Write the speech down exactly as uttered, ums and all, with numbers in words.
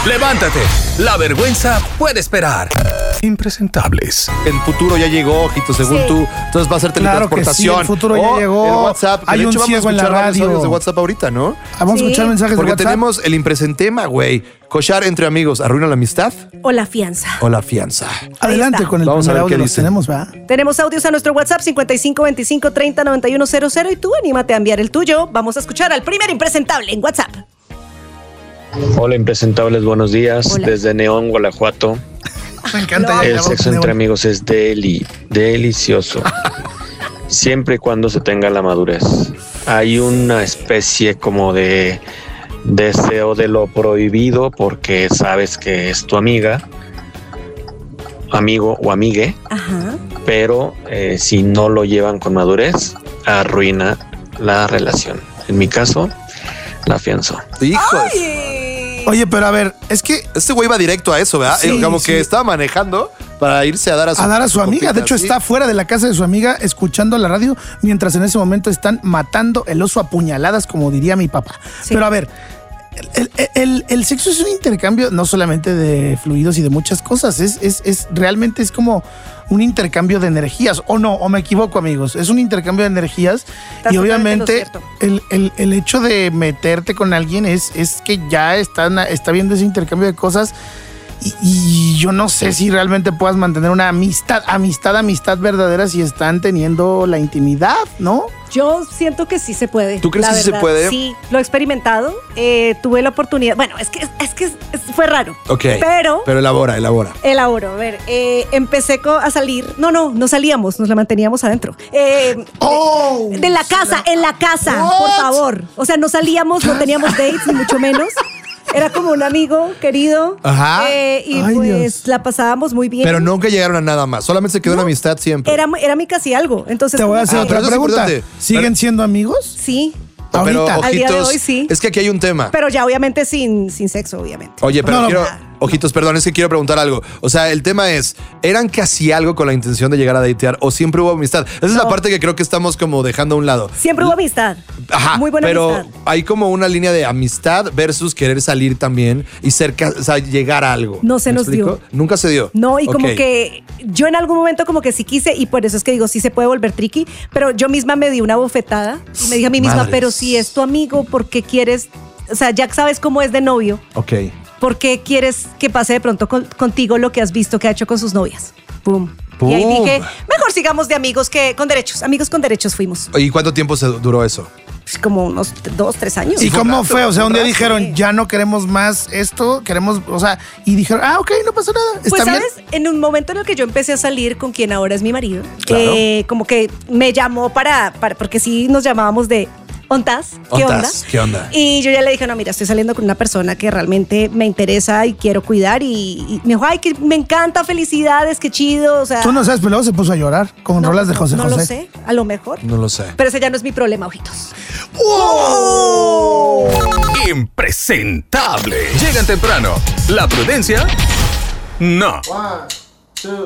Levántate, la vergüenza puede esperar. Impresentables. El futuro ya llegó, Ojito, según Sí. tú. Entonces va a ser Claro que teletransportación. sí, el futuro ya O llegó. el WhatsApp. que Hay de un hecho vamos a ciego en la escuchar varios radio. audios de WhatsApp ahorita, ¿no? Vamos Sí. a escuchar mensajes Porque de WhatsApp. tenemos el impresentema, güey. Cochar entre amigos, ¿arruina la amistad O la fianza. o la fianza? Adelante está. con el Vamos a primer ver audio. qué Los dicen. tenemos, ¿verdad? Tenemos audios a nuestro WhatsApp cincuenta y cinco veinticinco treinta noventa y uno cero cero y tú anímate a enviar el tuyo. Vamos a escuchar al primer impresentable en WhatsApp. Hola impresentables, buenos días. Hola. Desde Neón, Guanajuato. Me encanta. No. ya, El ya, sexo ya, entre ya. amigos es deli, delicioso. Siempre y cuando se tenga la madurez. Hay una especie como de deseo de lo prohibido porque sabes que es tu amiga, amigo o amigue, Ajá. pero eh, si no lo llevan con madurez, arruina la relación. En mi caso, la fianza. Hijos. Oye, pero a ver, es que Este güey va directo a eso, ¿verdad? Sí, Eh, Como sí. que estaba manejando para irse a dar a su, a dar a su amiga. De hecho, copita, ¿sí? está fuera de la casa de su amiga escuchando la radio mientras en ese momento están matando el oso a puñaladas, como diría mi papá. Sí. Pero a ver, el, el- el- el sexo es un intercambio no solamente de fluidos y de muchas cosas. Es, es, es realmente es como un intercambio de energías. O no, o me equivoco, amigos. Es un intercambio de energías. Estás y totalmente obviamente en lo cierto. el, el- el hecho de meterte con alguien es, es que ya están, está viendo ese intercambio de cosas. Y, y yo no sé si realmente puedas mantener una amistad, amistad, amistad verdadera si están teniendo la intimidad, ¿no? Yo siento que sí se puede. ¿Tú crees la que sí se verdad. puede? Sí, lo he experimentado. Eh, tuve la oportunidad. Bueno, es que, es que es- fue raro. Ok. Pero, Pero elabora, elabora. elaboro. A ver, eh, empecé co- a salir. No, no, no salíamos, nos la manteníamos adentro. Eh, ¡Oh! de la casa, en la casa, por What? favor. O sea, no salíamos, no teníamos dates, ni mucho menos. Era como un amigo querido. Ajá. Eh, y Ay, pues Dios. la pasábamos muy bien. Pero nunca llegaron a nada más. Solamente se quedó No. una amistad siempre. Era, era mi casi algo. Entonces, Te voy a hacer Ah, otra pero eso es pregunta. importante. ¿Siguen Pero- siendo amigos? sí, Pero, Ahorita. Al día de ojitos, hoy, sí. es que aquí hay un tema. pero ya obviamente sin, sin sexo, obviamente. Oye, pero No, no. quiero. Ojitos, perdón, es que quiero preguntar algo. O sea, el tema es: ¿eran casi algo con la intención de llegar a datear o siempre hubo amistad? Esa es la No. parte que creo que estamos como dejando a un lado. Siempre hubo amistad. Ajá, Muy buena pero amistad. hay como una línea de amistad versus querer salir también y ser, ca- o sea, llegar a algo. No se ¿Me nos explico? dio. Nunca se dio. No, y como Ok. que yo en algún momento como que sí quise, y por eso es que digo, sí se puede volver tricky, pero yo misma me di una bofetada y me dije a mí misma, Madres. pero si es tu amigo, ¿por qué quieres? O sea, ya sabes cómo es de novio, Ok. ¿por qué quieres que pase de pronto con- contigo lo que has visto que ha hecho con sus novias? Pum. Pum. Y ahí dije, mejor sigamos de amigos que con derechos. Amigos con derechos fuimos. ¿Y cuánto tiempo se duró eso? Pues como unos dos, tres años. ¿Y cómo fue? O sea, un día Sí. dijeron, ya no queremos más esto, queremos, o sea, y dijeron, ah, ok, no pasa nada, está Pues, bien. ¿sabes? En un momento en el que yo empecé a salir con quien ahora es mi marido, Claro. eh, como que me llamó para, para, porque sí nos llamábamos de ¿ontas? ¿Qué onda? Ontas, ¿qué onda? Y yo ya le dije, no, mira, estoy saliendo con una persona que realmente me interesa y quiero cuidar. Y, y me dijo, ay, que me encanta, felicidades, qué chido. O sea, Tú no sabes, pero luego se puso a llorar con no, rolas de no, José no José. lo sé, a lo mejor. No lo sé. Pero ese ya no es mi problema, ojitos. Impresentable. Llegan temprano. La prudencia, no.